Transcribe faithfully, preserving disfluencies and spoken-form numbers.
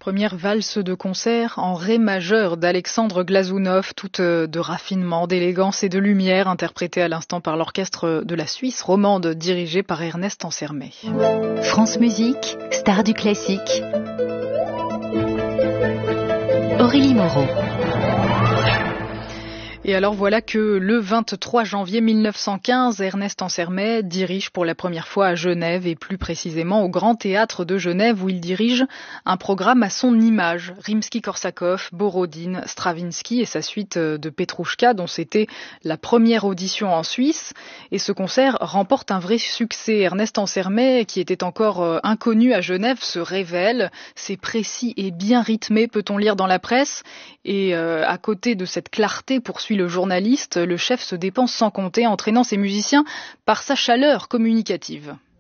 Première valse de concert en ré majeur d'Alexandre Glazunov, toute de raffinement, d'élégance et de lumière, interprétée à l'instant par l'orchestre de la Suisse romande dirigé par Ernest Ansermet. France Musique, star du classique. Aurélie Moreau. Et alors voilà que le vingt-trois janvier mille neuf cent quinze, Ernest Ansermet dirige pour la première fois à Genève et plus précisément au Grand Théâtre de Genève où il dirige un programme à son image. Rimsky-Korsakov, Borodine, Stravinsky et sa suite de Petrouchka dont c'était la première audition en Suisse. Et ce concert remporte un vrai succès. Ernest Ansermet, qui était encore inconnu à Genève, se révèle. C'est précis et bien rythmé, peut-on lire dans la presse. Et euh, à côté de cette clarté, poursuit le journaliste, le chef se dépense sans compter, entraînant ses musiciens par sa chaleur communicative.